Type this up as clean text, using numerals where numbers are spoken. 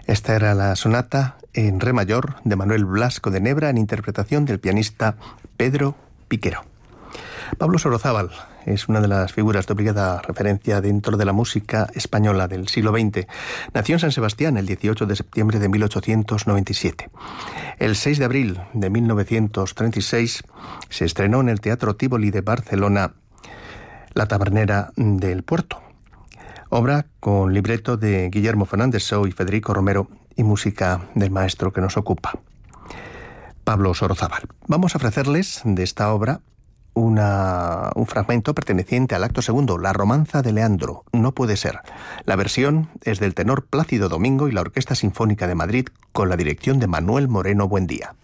Esta era la sonata en re mayor de Manuel Blasco de Nebra en interpretación del pianista Pedro Piquero. Pablo Sorozábal es una de las figuras de obligada referencia dentro de la música española del siglo XX. Nació en San Sebastián el 18 de septiembre de 1897. El 6 de abril de 1936 se estrenó en el Teatro Tívoli de Barcelona La tabernera del puerto, obra con libreto de Guillermo Fernández Sou y Federico Romero y música del maestro que nos ocupa, Pablo Sorozábal. Vamos a ofrecerles de esta obra un fragmento perteneciente al acto segundo, La romanza de Leandro, No puede ser. La versión es del tenor Plácido Domingo y la Orquesta Sinfónica de Madrid con la dirección de Manuel Moreno Buendía.